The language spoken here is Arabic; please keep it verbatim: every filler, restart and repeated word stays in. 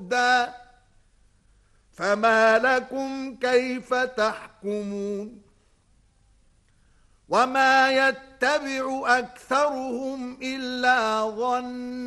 هدى فما لكم كيف تحكمون وما يتبع أكثرهم إلا ظن